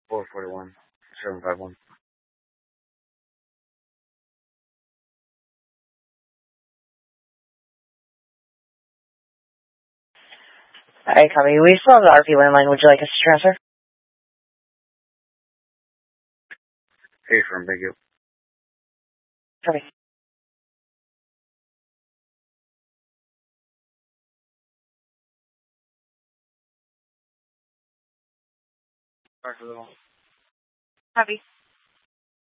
441 751. Alright, copy. We still have the RP landline. Would you like us to transfer? Hey, firm, thank you. Copy. Copy.